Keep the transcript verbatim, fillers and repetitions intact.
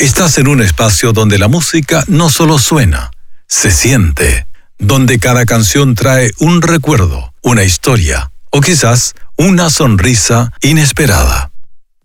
Estás en un espacio donde la música no solo suena, se siente, donde cada canción trae un recuerdo, una historia o quizás una sonrisa inesperada.